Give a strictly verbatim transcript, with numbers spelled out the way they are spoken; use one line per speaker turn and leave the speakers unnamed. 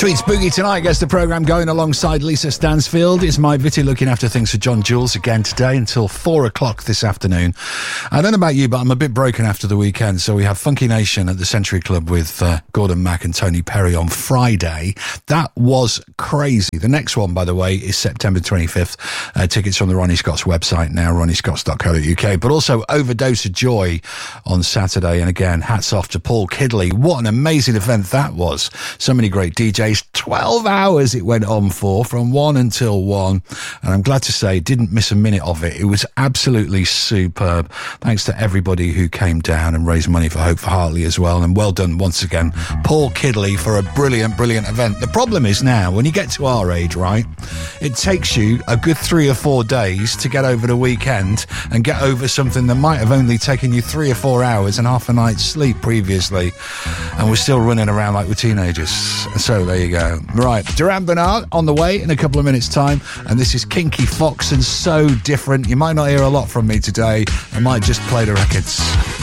Tweets Boogie tonight gets the programme going alongside Lisa Stansfield. It's my Vitty looking after things for John Jules again today until four o'clock this afternoon. I don't know about you, but I'm a bit broken after the weekend. So we have Funky Nation at the Century Club with uh, Gordon Mack and Tony Perry on Friday. That was crazy. The next one, by the way, is September twenty-fifth. Uh, tickets on the Ronnie Scott's website now, ronnie scotts dot co dot uk. But also Overdose of Joy on Saturday. And again, hats off to Paul Kidley. What an amazing event that was. So many great D Js. twelve hours it went on for, from one until one, and I'm glad to say didn't miss a minute of it. It was absolutely superb. Thanks to everybody who came down and raised money for Hope for Hartley as well, and well done once again, Paul Kidley, for a brilliant, brilliant event. The problem is now, when you get to our age, right, it takes you a good three or four days to get over the weekend and get over something that might have only taken you three or four hours and half a night's sleep previously, and we're still running around like we're teenagers. So there you go. Right, Duran Bernard on the way in a couple of minutes' time, and this is Kinky Fox and So Different. You might not hear a lot from me today. I might just play the records.